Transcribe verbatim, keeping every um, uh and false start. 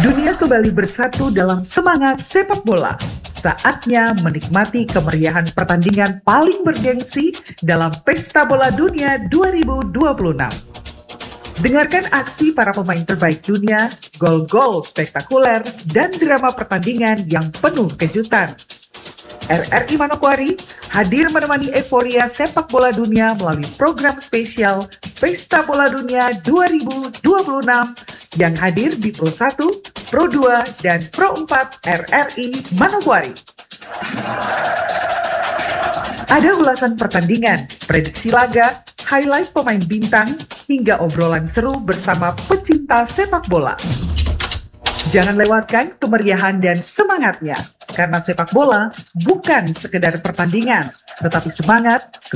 Dunia kembali bersatu dalam semangat sepak bola. Saatnya menikmati kemeriahan pertandingan paling bergengsi dalam Pesta Bola Dunia dua ribu dua puluh enam. Dengarkan aksi para pemain terbaik dunia, gol-gol spektakuler, dan drama pertandingan yang penuh kejutan. R R I Manokwari hadir menemani euforia sepak bola dunia melalui program spesial Pesta Bola Dunia dua ribu dua puluh enam yang hadir di Pro satu, Pro dua, dan Pro empat R R I Manokwari. Ada ulasan pertandingan, prediksi laga, highlight pemain bintang, hingga obrolan seru bersama pecinta sepak bola. Jangan lewatkan kemeriahan dan semangatnya, karena sepak bola bukan sekedar pertandingan, tetapi semangat,